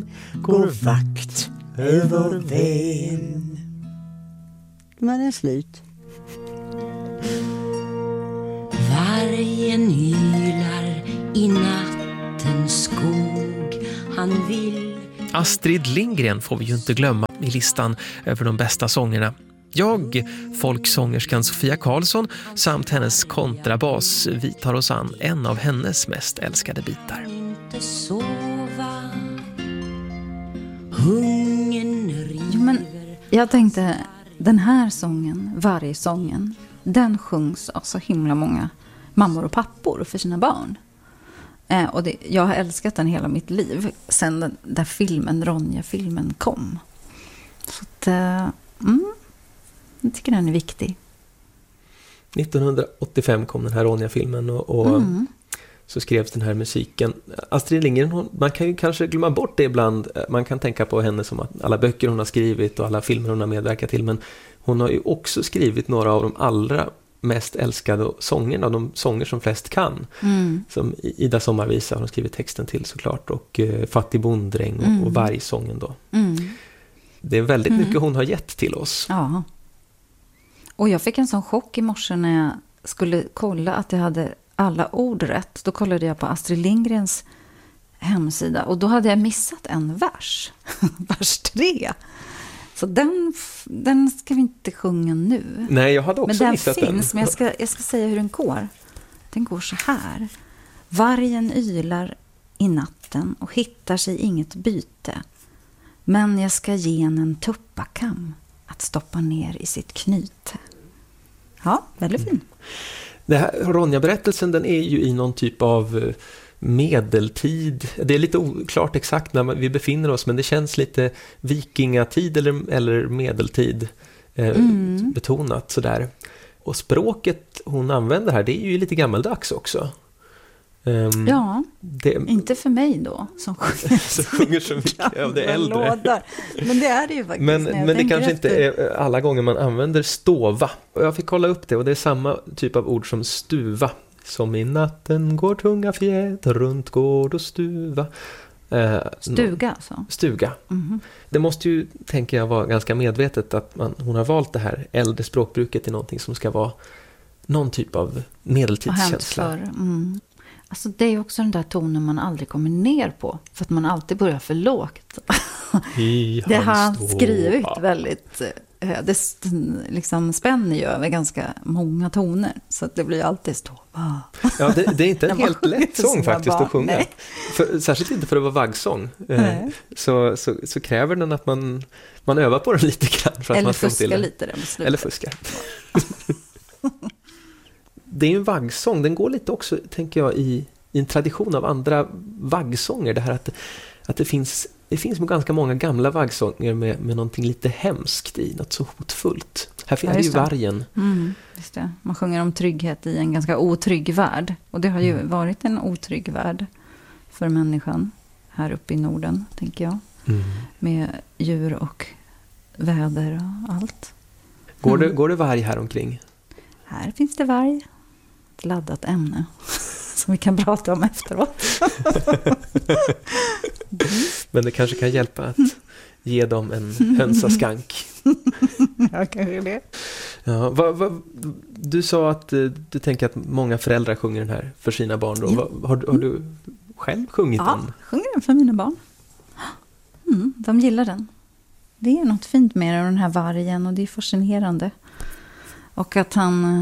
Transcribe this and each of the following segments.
går vakt över vägen. Men det är slut. Vargen ylar i nattens skog. Han vill... Astrid Lindgren får vi ju inte glömma i listan över de bästa sångerna. Jag, folksångerskan Sofia Karlsson samt hennes kontrabas, vi tar oss an en av hennes mest älskade bitar. Jo, men jag tänkte, den här sången, vargsången, den sjungs av så himla många mammor och pappor för sina barn. Och jag har älskat den hela mitt liv sen den där filmen, Ronja-filmen, kom. Så att, jag tycker den är viktig. 1985 kom den här Ronja-filmen och så skrevs den här musiken. Astrid Lindgren, man kan ju kanske glömma bort det ibland. Man kan tänka på henne som att alla böcker hon har skrivit och alla filmer hon har medverkat till. Men hon har ju också skrivit några av de allra mest älskade sångerna, de sånger som flest kan. Som Ida Sommarvisa har hon skrivit texten till såklart, och Fattig bonddräng och Vargsången då. Det är väldigt mycket hon har gett till oss. Ja. Och jag fick en sån chock i morse när jag skulle kolla att jag hade alla ord rätt. Då kollade jag på Astrid Lindgrens hemsida och då hade jag missat en vers. Vers 3. Så den ska vi inte sjunga nu. Nej, jag hade också missat den. Men den finns, men jag ska säga hur den går. Den går så här. Vargen ylar i natten och hittar sig inget byte. Men jag ska ge en tuppakam att stoppa ner i sitt knyte. Ja, väldigt fin. Det här Ronja-berättelsen, den är ju i någon typ av medeltid. Det är lite oklart exakt när vi befinner oss, men det känns lite vikingatid eller medeltid betonat sådär. Och språket hon använder här, det är ju lite gammaldags också. Ja, inte för mig då som sjunger så mycket av det äldre. Lådar. Men det är det ju faktiskt. Men det kanske inte är alla gånger man använder stova. Och jag fick kolla upp det, och det är samma typ av ord som stuva. Som i natten går tunga fjät runt gård och stuva. Stuga alltså? Stuga. Det måste ju, tänker jag, vara ganska medvetet att hon har valt det här äldre språkbruket till någonting som ska vara någon typ av medeltidskänsla. Alltså det är också den där tonen man aldrig kommer ner på. För att man alltid börjar för lågt. Det har han skrivit väldigt... Det liksom spänner ju över ganska många toner. Så att det blir alltid stova. Ja, det är inte en helt lätt sång faktiskt att sjunga. Särskilt inte för att vara vaggsång. Så kräver den att man övar på den lite grann. För att eller fuskar lite där med slutet. Eller fuskar. Det är ju en vaggsång. Den går lite också, tänker jag, i en tradition av andra vaggsånger. Det här att det finns ganska många gamla vaggsånger med någonting lite hemskt i, något så hotfullt. Här finns det ju vargen. Just det. Man sjunger om trygghet i en ganska otrygg värld. Och det har ju varit en otrygg värld för människan här uppe i Norden, tänker jag. Med djur och väder och allt. Går det varg här omkring? Här finns det varg. Ett laddat ämne som vi kan prata om efteråt. Men det kanske kan hjälpa att ge dem en hönsaskank. Ja, kanske det. Ja, du sa att du tänker att många föräldrar sjunger den här för sina barn. Då. Har du själv sjungit den? Ja, sjunger den för mina barn. De gillar den. Det är något fint med den här vargen och det är fascinerande. Och att han...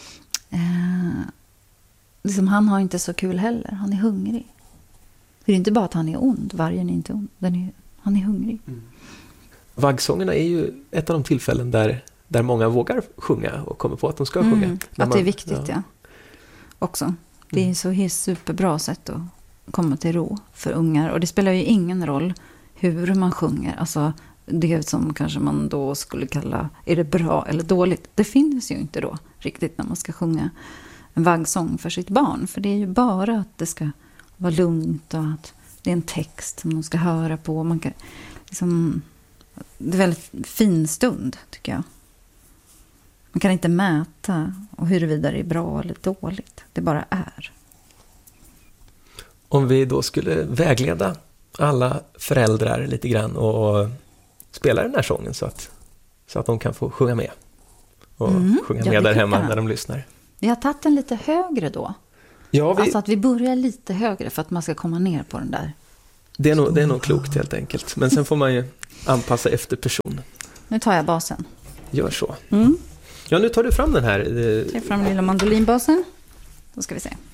liksom han har inte så kul heller. Han är hungrig. Det är inte bara att han är ond. Vargen är inte ond. Han är hungrig. Vaggsångerna är ju ett av de tillfällen där många vågar sjunga och kommer på att de ska sjunga. Att det är viktigt, ja. Också. Det är så superbra sätt att komma till ro för ungar. Och det spelar ju ingen roll hur man sjunger. Alltså det som kanske man då skulle kalla, är det bra eller dåligt? Det finns ju inte då riktigt när man ska sjunga en vaggsång för sitt barn. För det är ju bara att det ska vara lugnt och att det är en text som de ska höra på. Man kan, liksom, det är en väldigt fin stund, tycker jag. Man kan inte mäta och huruvida det är bra eller dåligt. Det bara är. Om vi då skulle vägleda alla föräldrar lite grann och spela den här sången så att de kan få sjunga med. Och sjunga med där hemma när de lyssnar. Vi har tagit den lite högre då. Ja, Alltså att vi börjar lite högre för att man ska komma ner på den där. Det är nog klokt helt enkelt. Men sen får man ju anpassa efter person. Nu tar jag basen. Gör så. Ja, nu tar du fram den här. Jag tar fram lilla mandolinbasen. Då ska vi se.